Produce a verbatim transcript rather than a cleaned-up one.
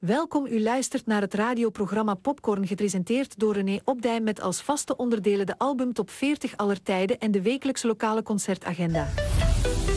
Welkom, u luistert naar het radioprogramma Popcorn, gepresenteerd door René Opdij met als vaste onderdelen de album Top veertig aller tijden en de wekelijkse lokale concertagenda.